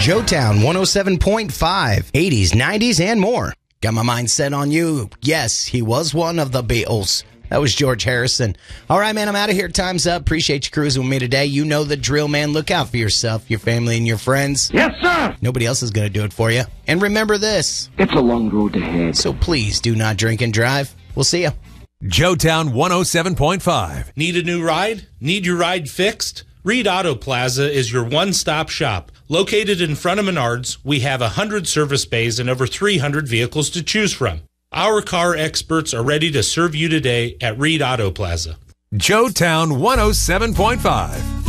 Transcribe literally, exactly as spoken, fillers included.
Joetown one oh seven point five, eighties, nineties, and more. Got my mind set on you. Yes, he was one of the Beatles. That was George Harrison. All right, man, I'm out of here. Time's up. Appreciate you cruising with me today. You know the drill, man. Look out for yourself, your family, and your friends. Yes, sir. Nobody else is going to do it for you. And remember this. It's a long road ahead. So please do not drink and drive. We'll see you. Joetown one oh seven point five. Need a new ride? Need your ride fixed? Reed Auto Plaza is your one-stop shop. Located in front of Menards, we have one hundred service bays and over three hundred vehicles to choose from. Our car experts are ready to serve you today at Reed Auto Plaza. Joetown one oh seven point five.